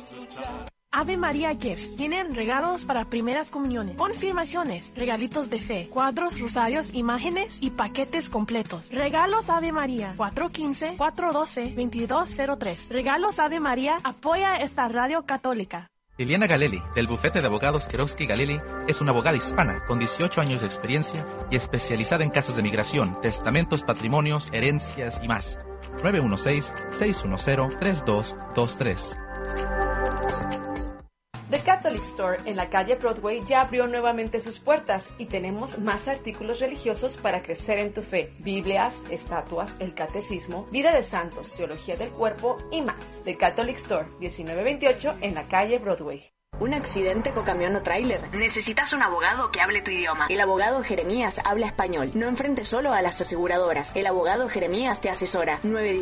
Ave María Gifts tienen regalos para primeras comuniones, confirmaciones, regalitos de fe, cuadros, rosarios, imágenes y paquetes completos. Regalos Ave María, 415-412-2203. Regalos Ave María apoya esta radio católica. Liliana Galelli, del bufete de abogados Kerowski Galelli, es una abogada hispana con 18 años de experiencia y especializada en casos de migración, testamentos, patrimonios, herencias y más. 916-610-3223. The Catholic Store en la calle Broadway ya abrió nuevamente sus puertas y tenemos más artículos religiosos para crecer en tu fe. Biblias, estatuas, el catecismo, vida de santos, teología del cuerpo y más. The Catholic Store, 1928 en la calle Broadway. Un accidente con camión o tráiler. Necesitas un abogado que hable tu idioma. El abogado Jeremías habla español. No enfrentes solo a las aseguradoras. El abogado Jeremías te asesora.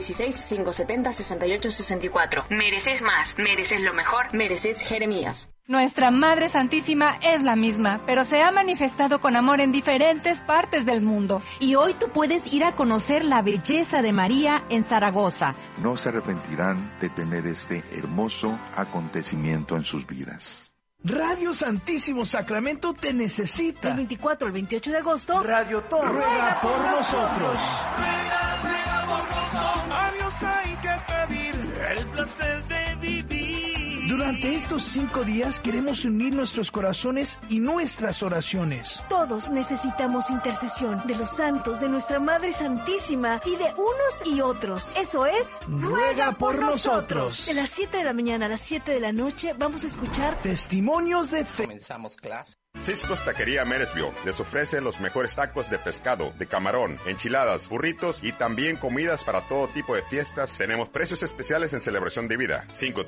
916-570-6864. Mereces más. Mereces lo mejor. Mereces Jeremías. Nuestra Madre Santísima es la misma, pero se ha manifestado con amor en diferentes partes del mundo. Y hoy tú puedes ir a conocer la belleza de María en Zaragoza. No se arrepentirán de tener este hermoso acontecimiento en sus vidas. Radio Santísimo Sacramento te necesita. Del 24 al 28 de agosto, Radio Tom ruega por nosotros. Ruega por nosotros. A Dios hay que pedir el placer de vivir. Durante estos 5 días queremos unir nuestros corazones y nuestras oraciones. Todos necesitamos intercesión de los santos, de nuestra Madre Santísima y de unos y otros. Eso es, ruega por nosotros. De las 7 de la mañana a las 7 de la noche vamos a escuchar testimonios de fe. Comenzamos clase. Cisco's Taquería Meresville les ofrece los mejores tacos de pescado, de camarón, enchiladas, burritos y también comidas para todo tipo de fiestas. Tenemos precios especiales en celebración de vida.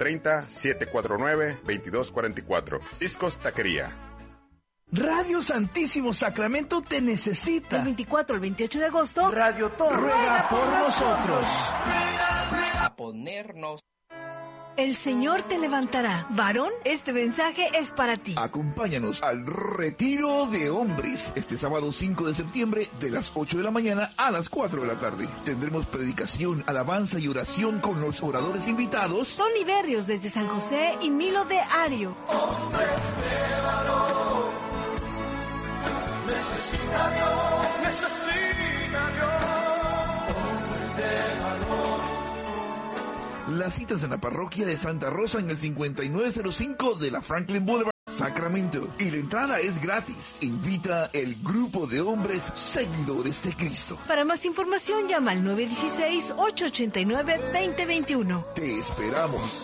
530-749-2244. Cisco's Taquería. Radio Santísimo Sacramento te necesita. Del 24 al 28 de agosto, Radio Tom ruega por nosotros. A ponernos. El Señor te levantará. Varón, este mensaje es para ti. Acompáñanos al Retiro de Hombres este sábado 5 de septiembre de las 8 de la mañana a las 4 de la tarde. Tendremos predicación, alabanza y oración con los oradores invitados. Tony Berrios desde San José y Milo de Ario. Hombres de valor, necesita Dios, necesita Dios. Hombres de valor. Las citas en la parroquia de Santa Rosa en el 5905 de la Franklin Boulevard, Sacramento. Y la entrada es gratis. Invita el grupo de hombres seguidores de Cristo. Para más información llama al 916-889-2021. Te esperamos.